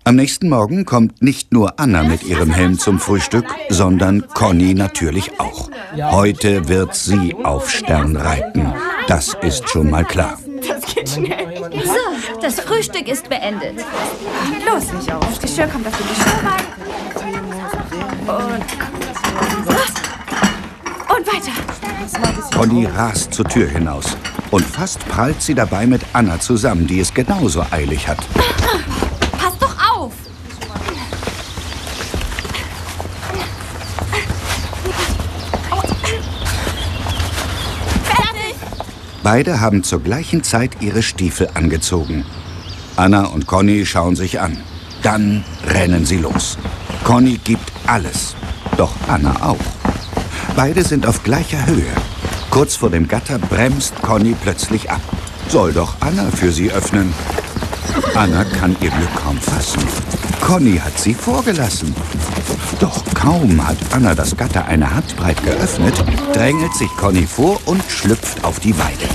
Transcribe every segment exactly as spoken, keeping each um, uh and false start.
Am nächsten Morgen kommt nicht nur Anna mit ihrem Helm zum Frühstück, sondern Conny natürlich auch. Heute wird sie auf Stern reiten. Das ist schon mal klar. Das geht schnell. So, das Frühstück ist beendet. Los, nicht auf. Das Geschirr kommt auf den Geschirrwagen. Und... Und weiter. Conny rast zur Tür hinaus. Und fast prallt sie dabei mit Anna zusammen, die es genauso eilig hat. Pass doch auf! Fertig! Beide haben zur gleichen Zeit ihre Stiefel angezogen. Anna und Conny schauen sich an. Dann rennen sie los. Conny gibt alles. Doch Anna auch. Beide sind auf gleicher Höhe. Kurz vor dem Gatter bremst Conny plötzlich ab. Soll doch Anna für sie öffnen. Anna kann ihr Glück kaum fassen. Conny hat sie vorgelassen. Doch kaum hat Anna das Gatter eine Handbreit geöffnet, drängelt sich Conny vor und schlüpft auf die Weide.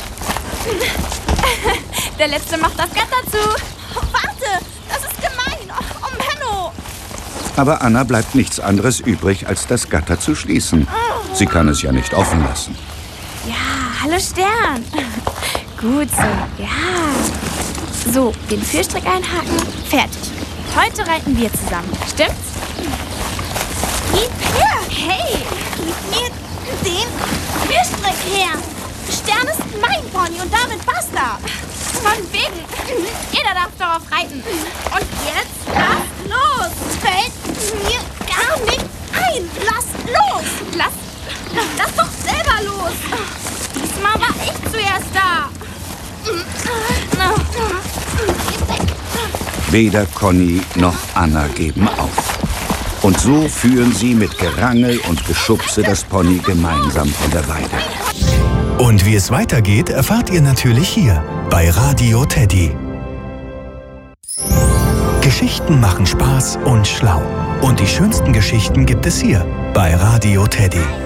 Der Letzte macht das Gatter zu. Warte, das ist gemein. Oh, Menno. Aber Anna bleibt nichts anderes übrig, als das Gatter zu schließen. Sie kann es ja nicht offen lassen. Ja, hallo Stern. Gut so, ja. So, den Führstrick einhaken. Fertig. Heute reiten wir zusammen. Stimmt's? Gib her. Hey, gib mir den Führstrick her. Stern ist mein Pony und damit basta. Von wegen. Jeder darf darauf reiten. Und jetzt lass los. Fällt mir gar nicht ein. Lass los. Lass, lass doch selber los. Diesmal war ich zuerst da. Weder Conny noch Anna geben auf. Und so führen sie mit Gerangel und Geschubse das Pony gemeinsam von der Weide. Und wie es weitergeht, erfahrt ihr natürlich hier bei Radio Teddy. Geschichten machen Spaß und schlau. Und die schönsten Geschichten gibt es hier bei Radio Teddy.